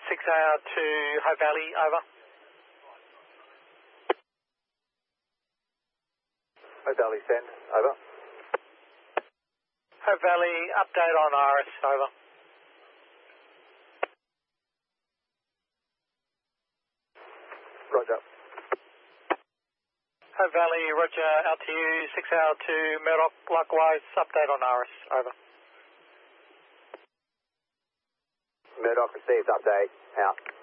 6AR to Hope Valley, over. Hope Valley, send, over. Hope Valley, update on Iris, over. Roger. Hope Valley, roger, out to you, 6AR to Murdoch, likewise, update on Iris, over. Murdoch received, update, out.